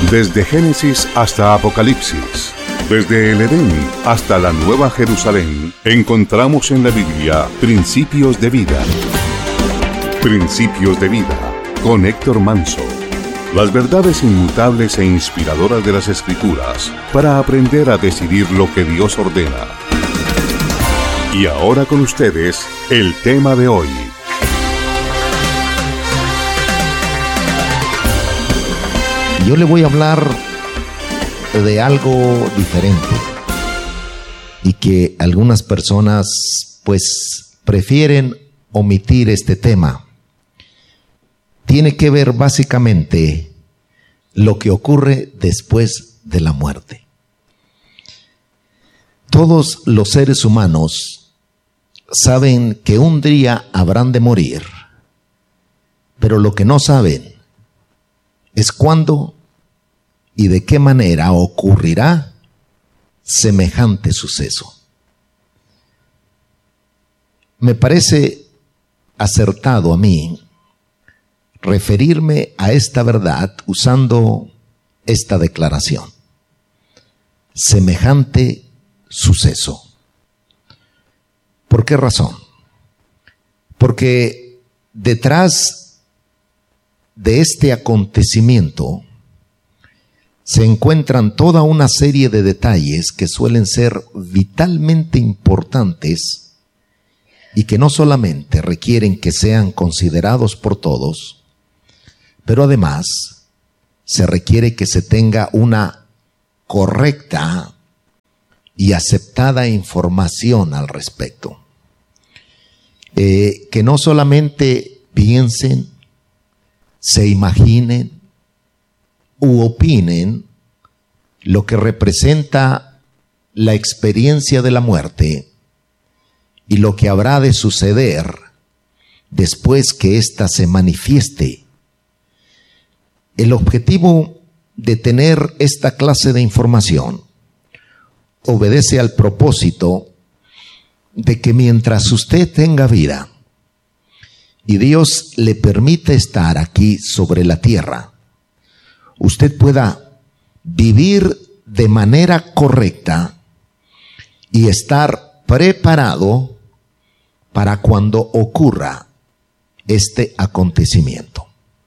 Desde Génesis hasta Apocalipsis, desde el Edén hasta la Nueva Jerusalén, encontramos en la Biblia principios de vida. Principios de vida, con Héctor Manso. Las verdades inmutables e inspiradoras de las Escrituras para aprender a decidir lo que Dios ordena. Y ahora con ustedes, el tema de hoy. Yo le voy a hablar de algo diferente y que algunas personas pues prefieren omitir este tema. Tiene que ver básicamente lo que ocurre después de la muerte. Todos los seres humanos saben que un día habrán de morir, pero lo que no saben es cuándo y de qué manera ocurrirá semejante suceso. Me parece acertado a mí referirme a esta verdad usando esta declaración: semejante suceso. ¿Por qué razón? Porque detrás de este acontecimiento se encuentran toda una serie de detalles que suelen ser vitalmente importantes y que no solamente requieren que sean considerados por todos, pero además se requiere que se tenga una correcta y aceptada información al respecto. Que no solamente piensen, se imaginen u opinen lo que representa la experiencia de la muerte y lo que habrá de suceder después que ésta se manifieste. El objetivo de tener esta clase de información obedece al propósito de que mientras usted tenga vida y Dios le permite estar aquí sobre la tierra, usted pueda vivir de manera correcta y estar preparado para cuando ocurra este acontecimiento.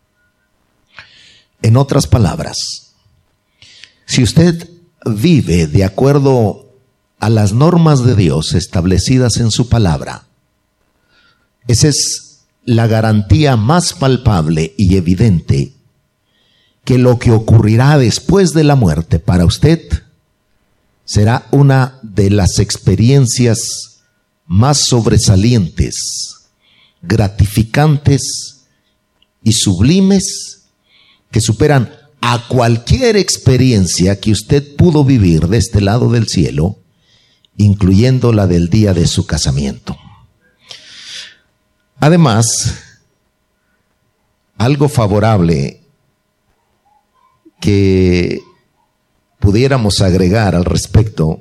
En otras palabras, si usted vive de acuerdo a las normas de Dios establecidas en su palabra, esa es la garantía más palpable y evidente que lo que ocurrirá después de la muerte para usted será una de las experiencias más sobresalientes, gratificantes y sublimes que superan a cualquier experiencia que usted pudo vivir de este lado del cielo, incluyendo la del día de su casamiento. Además, algo favorable que pudiéramos agregar al respecto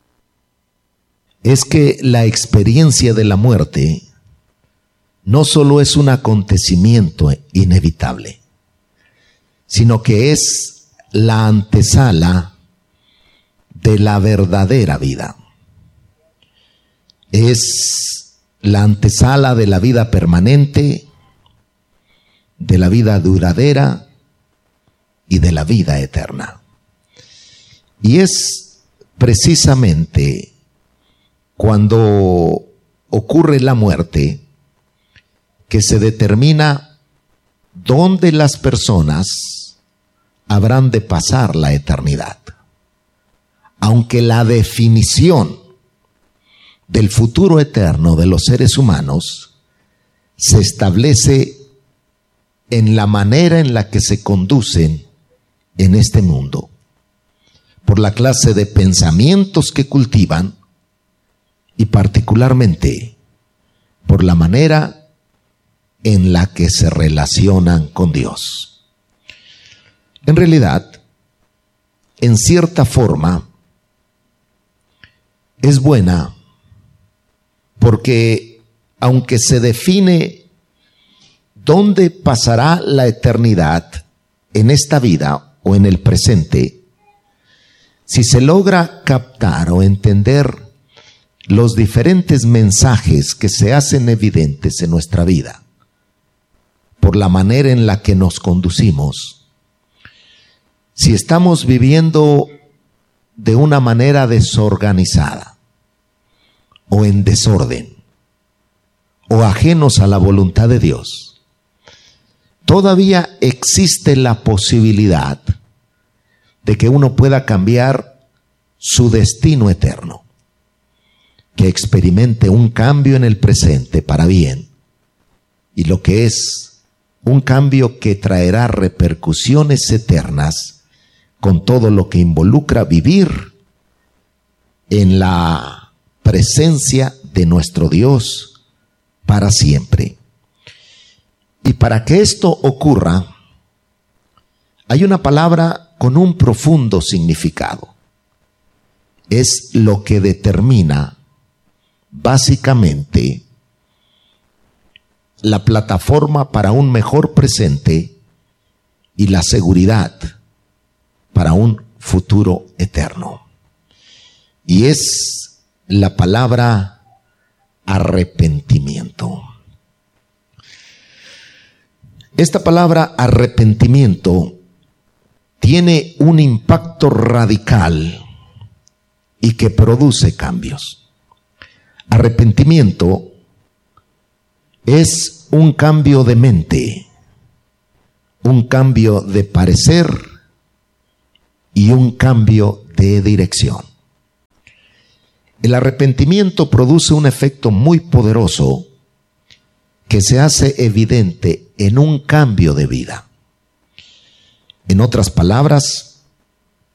es que la experiencia de la muerte no solo es un acontecimiento inevitable, sino que es la antesala de la verdadera vida. Es la antesala de la vida permanente, de la vida duradera y de la vida eterna. Y es precisamente cuando ocurre la muerte que se determina dónde las personas habrán de pasar la eternidad. Aunque la definición del futuro eterno de los seres humanos se establece en la manera en la que se conducen en este mundo, por la clase de pensamientos que cultivan y particularmente por la manera en la que se relacionan con Dios. En realidad, en cierta forma, es buena porque aunque se define dónde pasará la eternidad en esta vida o en el presente, si se logra captar o entender los diferentes mensajes que se hacen evidentes en nuestra vida, por la manera en la que nos conducimos, si estamos viviendo de una manera desorganizada o en desorden o ajenos a la voluntad de Dios, todavía existe la posibilidad de que uno pueda cambiar su destino eterno, que experimente un cambio en el presente para bien, y lo que es un cambio que traerá repercusiones eternas con todo lo que involucra vivir en la presencia de nuestro Dios para siempre. Y para que esto ocurra, hay una palabra con un profundo significado. Es lo que determina básicamente la plataforma para un mejor presente y la seguridad para un futuro eterno. Y es la palabra arrepentimiento. Esta palabra arrepentimiento tiene un impacto radical y que produce cambios. Arrepentimiento es un cambio de mente, un cambio de parecer y un cambio de dirección. El arrepentimiento produce un efecto muy poderoso que se hace evidente en un cambio de vida. En otras palabras,